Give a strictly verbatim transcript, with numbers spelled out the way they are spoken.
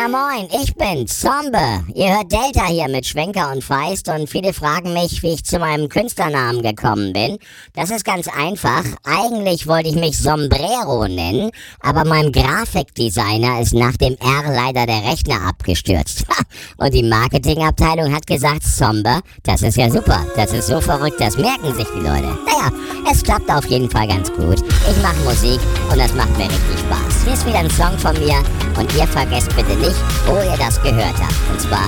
Ja moin, ich bin's, Zombe. Ihr hört Delta hier mit Schwenker und Feist und viele fragen mich, wie ich zu meinem Künstlernamen gekommen bin. Das ist ganz einfach. Eigentlich wollte ich mich Sombrero nennen, aber meinem Grafikdesigner ist nach dem R leider der Rechner abgestürzt. Und die Marketingabteilung hat gesagt, Zombe, das ist ja super. Das ist so verrückt, das merken sich die Leute. Naja, es klappt auf jeden Fall ganz gut. Ich mache Musik und das macht mir richtig Spaß. Hier ist wieder ein Song von mir und ihr vergesst bitte nicht, wo ihr das gehört habt. Und zwar